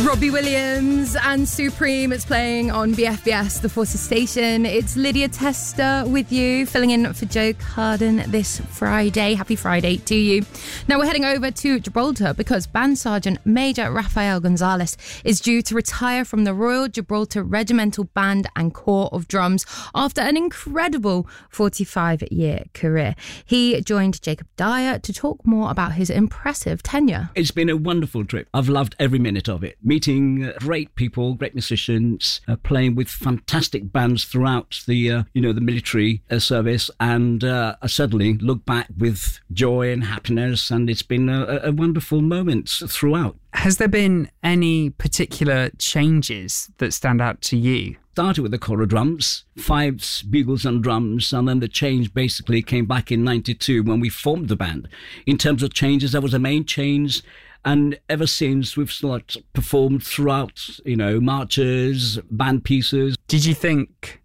Robbie Williams and Supreme. It's playing on BFBS, the Forces Station. It's Lydia Tester with you, filling in for Joe Carden this Friday. Happy Friday to you. Now we're heading over to Gibraltar because Band Sergeant Major Rafael Gonzalez is due to retire from the Royal Gibraltar Regimental Band and Corps of Drums after an incredible 45-year career. He joined Jacob Dyer to talk more about his impressive tenure. It's been a wonderful trip. I've loved every minute of it. Meeting great people, great musicians, playing with fantastic bands throughout the military service, and I suddenly look back with joy and happiness, and it's been a wonderful moment throughout. Has there been any particular changes that stand out to you? Started with the corps of drums, fifes, bugles and drums, and then the change basically came back in 92 when we formed the band. In terms of changes, there was a main change, and ever since we've performed throughout, marches, band pieces. Did you think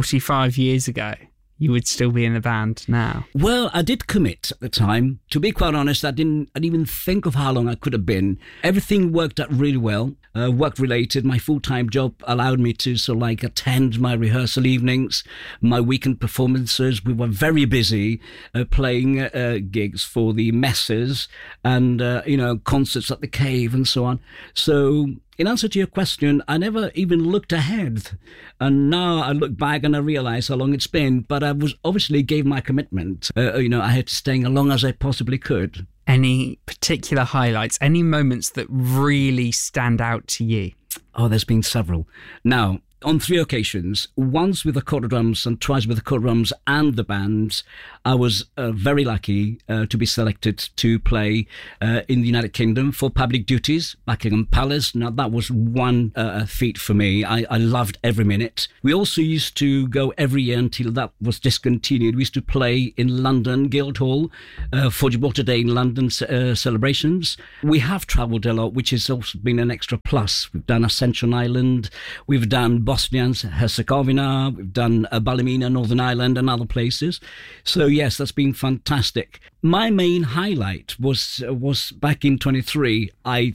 45 years ago you would still be in the band now? Well, I did commit at the time. To be quite honest, I didn't even think of how long I could have been. Everything worked out really well. Work-related, my full-time job allowed me to attend my rehearsal evenings, my weekend performances. We were very busy playing gigs for the messes and, concerts at the Cave and so on. So in answer to your question, I never even looked ahead. And now I look back and I realise how long it's been. But I obviously gave my commitment. I had to stay as long as I possibly could. Any particular highlights, any moments that really stand out to you? Oh, there's been several. Now, on 3 occasions, once with the corps of drums and twice with the corps of drums and the bands, I was very lucky to be selected to play in the United Kingdom for public duties, Buckingham Palace. Now, that was one feat for me. I loved every minute. We also used to go every year until that was discontinued. We used to play in London, Guildhall, for Gibraltar Day in London celebrations. We have travelled a lot, which has also been an extra plus. We've done Ascension Island, we've done Bosnia and Herzegovina, we've done Ballymena, Northern Ireland and other places. So yes, that's been fantastic. My main highlight was back in 23.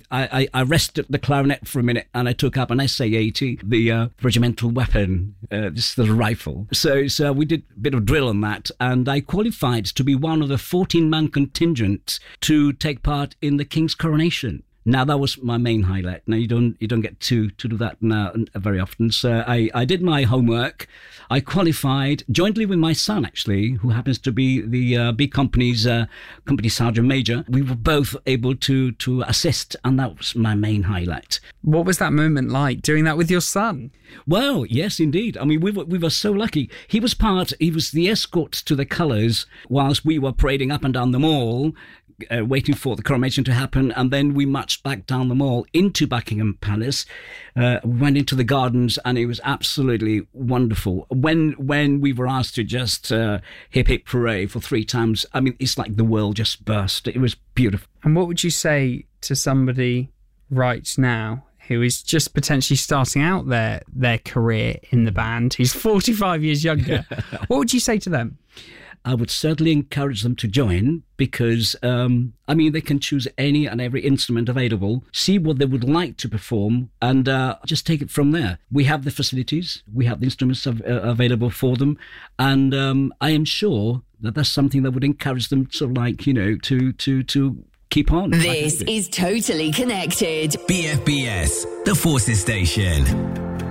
I rested the clarinet for a minute and I took up an SA-80, the regimental weapon, this is the rifle. So we did a bit of drill on that, and I qualified to be one of the 14-man contingent to take part in the King's coronation. Now, that was my main highlight. Now, you don't get to do that now very often. So I did my homework. I qualified jointly with my son, actually, who happens to be the B Company's company sergeant major. We were both able to assist, and that was my main highlight. What was that moment like, doing that with your son? Well, yes, indeed. I mean, we were so lucky. He was the escort to the colours whilst we were parading up and down the mall, waiting for the coronation to happen, and then we marched back down the mall into Buckingham Palace, went into the gardens, and it was absolutely wonderful. When we were asked to just hip hip hooray for 3 times, I mean, it's like the world just burst. It was beautiful. And what would you say to somebody right now who is just potentially starting out their career in the band, who's 45 years younger? What would you say to them? I would certainly encourage them to join because, they can choose any and every instrument available, see what they would like to perform, and just take it from there. We have the facilities, we have the instruments available for them, and I am sure that that's something that would encourage them to keep on. This is Totally Connected. BFBS, the Forces Station.